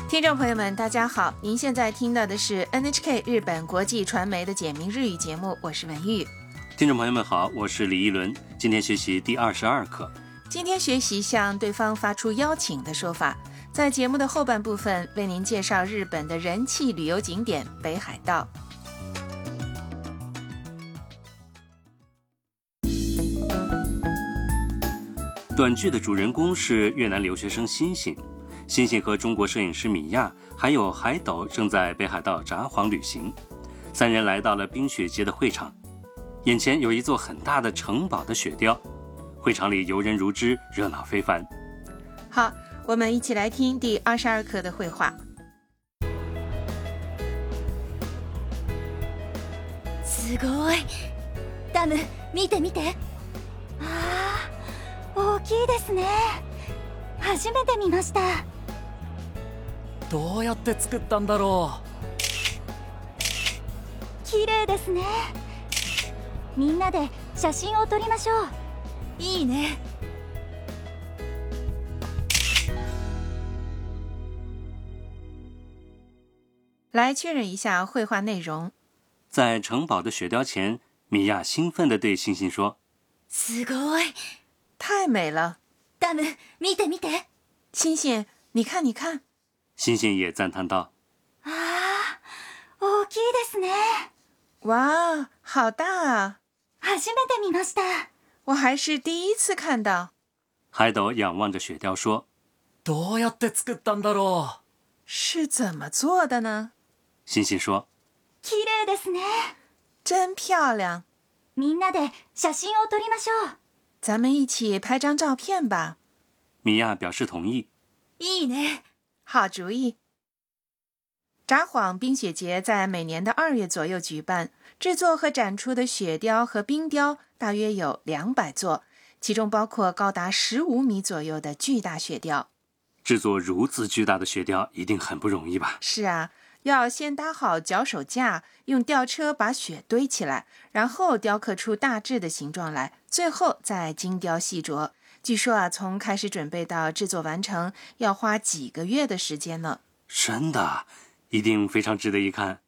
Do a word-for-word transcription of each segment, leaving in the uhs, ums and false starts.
听众朋友们大家好，您现在听到的是 N H K 日本国际传媒的简明日语节目，我是文玉。 听众朋友们好，我是李一伦，今天学习第二十二课。 今天学习向对方发出邀请的说法，在节目的后半部分为您介绍日本的人气旅游景点北海道。 短剧的主人公是越南留学生欣欣，欣欣和中国摄影师米亚还有海斗正在北海道札幌旅行，三人来到了冰雪节的会场，眼前有一座很大的城堡的雪雕，会场里游人如织，热闹非凡。 好，我们一起来听第二十二课的绘画。 すごい。ダム、見て見て。あー、大きいですね。初めて見ました。 どうやって作ったんだろう。 綺麗ですね。みんなで写真を撮りましょう。いいね。 来确认一下绘画内容。 在城堡的雪雕前，米亚兴奋地对欣欣说： すごい。 太美了。 ダム、見て見て。 欣欣，你看你看。 欣欣也赞叹道： あー、大きいですね。 哇，好大啊。 初めて見ました。 我还是第一次看到。 海斗仰望着雪雕说： どうやって作ったんだろう。 是怎么做的呢？ 欣欣说： 綺麗ですね。 真漂亮。 みんなで写真を撮りましょう。 咱们一起拍张照片吧。 米亚表示同意。 いいね。 好主意。札幌冰雪节在每年的二月左右举办，制作和展出的雪雕和冰雕大约有两百座，其中包括高达十五米左右的巨大雪雕。 制作如此巨大的雪雕一定很不容易吧？ 是啊，要先搭好脚手架，用吊车把雪堆起来，然后雕刻出大致的形状来，最后再精雕细琢。据说啊，从开始准备到制作完成要花几个月的时间呢。 真的，一定非常值得一看。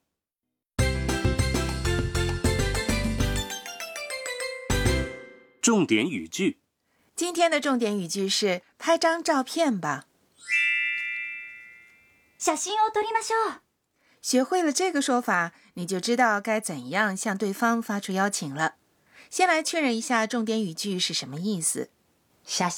重点语句， 今天的重点语句是拍张照片吧。 写真を撮りましょう。 学会了这个说法，你就知道该怎样向对方发出邀请了。先来确认一下重点语句是什么意思。 写